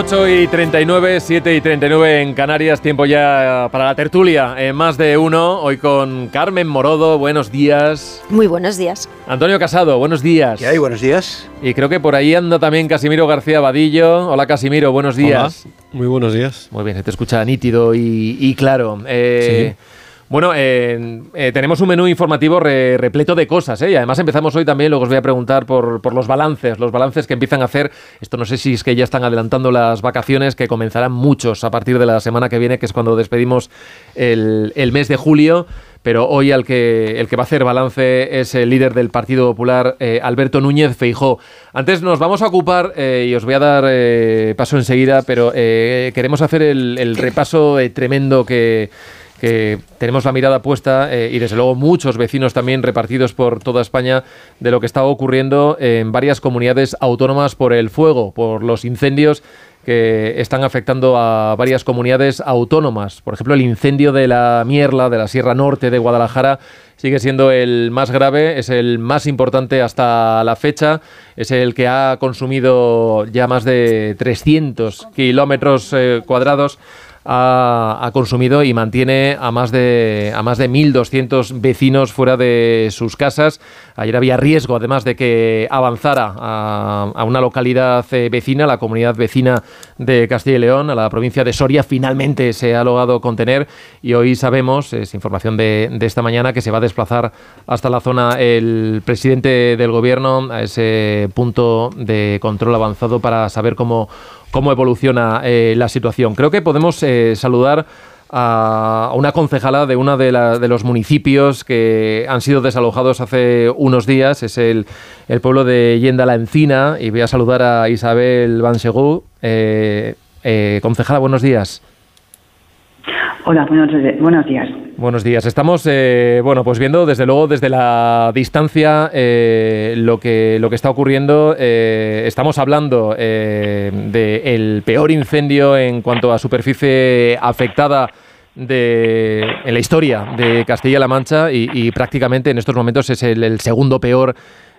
8:39, 7:39 en Canarias, tiempo ya para la tertulia, más de uno, hoy con Carmen Morodo, buenos días. Muy buenos días. Antonio Casado, buenos días. ¿Qué hay? Buenos días. Y creo que por ahí anda también Casimiro García Vadillo. Hola Casimiro, buenos días. Hola, muy buenos días. Muy bien, se te escucha nítido y claro. Sí. Bueno, tenemos un menú informativo repleto de cosas, y además empezamos hoy también, luego os voy a preguntar por los balances que empiezan a hacer. Esto no sé si es que ya están adelantando las vacaciones, que comenzarán muchos a partir de la semana que viene, que es cuando despedimos el mes de julio. Pero hoy el que va a hacer balance es el líder del Partido Popular, Alberto Núñez Feijóo. Antes nos vamos a ocupar, y os voy a dar paso enseguida, pero queremos hacer el repaso tremendo que tenemos la mirada puesta, y desde luego muchos vecinos también repartidos por toda España, de lo que está ocurriendo en varias comunidades autónomas por el fuego, por los incendios que están afectando a varias comunidades autónomas. Por ejemplo, el incendio de la Mierla, de la Sierra Norte de Guadalajara, sigue siendo el más grave, es el más importante hasta la fecha, es el que ha consumido ya más de 300 kilómetros cuadrados. Ha consumido y mantiene a más de 1.200 vecinos fuera de sus casas. Ayer había riesgo, además, de que avanzara a una localidad vecina, la comunidad vecina de Castilla y León, a la provincia de Soria. Finalmente se ha logrado contener y hoy sabemos, es información de esta mañana, que se va a desplazar hasta la zona el presidente del gobierno, a ese punto de control avanzado, para saber cómo evoluciona la situación. Creo que podemos saludar a una concejala de uno de los municipios que han sido desalojados hace unos días. Es el pueblo de Yenda la Encina, y voy a saludar a Isabel Bansegú. Concejala, buenos días. Hola, buenos días. Buenos días. Estamos pues viendo desde luego desde la distancia lo que está ocurriendo. Estamos hablando del peor incendio en cuanto a superficie afectada en la historia de Castilla-La Mancha, y prácticamente en estos momentos es el segundo peor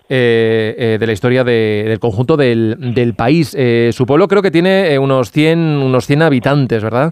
de la historia del conjunto del país. Su pueblo creo que tiene unos 100 habitantes, ¿verdad?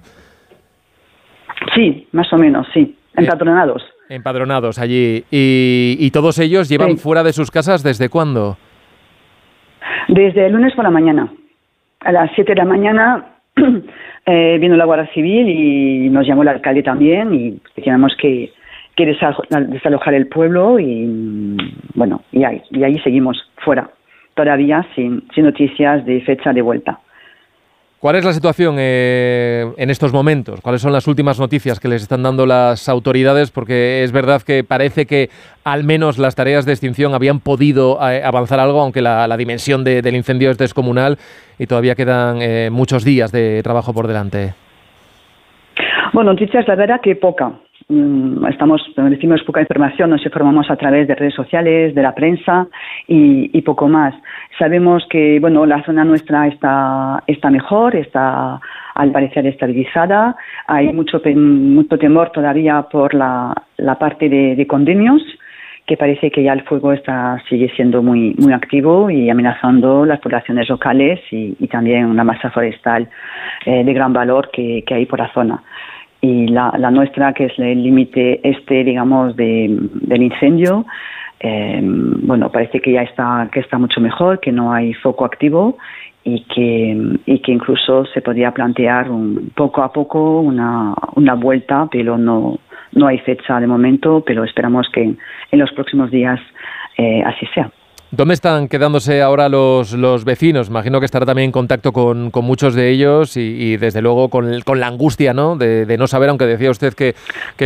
Sí, más o menos, sí. Empadronados. Empadronados allí. ¿Y todos ellos llevan fuera de sus casas desde cuándo? Desde el lunes por la mañana. A las 7 de la mañana vino la Guardia Civil y nos llamó el alcalde también, y teníamos que desalojar el pueblo, y bueno, y ahí seguimos fuera, todavía sin noticias de fecha de vuelta. ¿Cuál es la situación en estos momentos? ¿Cuáles son las últimas noticias que les están dando las autoridades? Porque es verdad que parece que al menos las tareas de extinción habían podido avanzar algo, aunque la dimensión del incendio es descomunal y todavía quedan muchos días de trabajo por delante. Bueno, noticias, la verdad que poca. Recibimos poca información, nos informamos a través de redes sociales, de la prensa y poco más. Sabemos que la zona nuestra está mejor, está al parecer estabilizada. Hay mucho temor todavía por la parte de condominios, que parece que ya el fuego sigue siendo muy, muy activo y amenazando las poblaciones locales y también una masa forestal de gran valor que hay por la zona. Y la nuestra, que es el límite digamos, del incendio, parece que ya está mucho mejor, que no hay foco activo y que incluso se podría plantear poco a poco una vuelta, pero no hay fecha de momento, pero esperamos que en los próximos días así sea. ¿Dónde están quedándose ahora los vecinos? Imagino que estará también en contacto con muchos de ellos y desde luego con la angustia, ¿no? De no saber, aunque decía usted que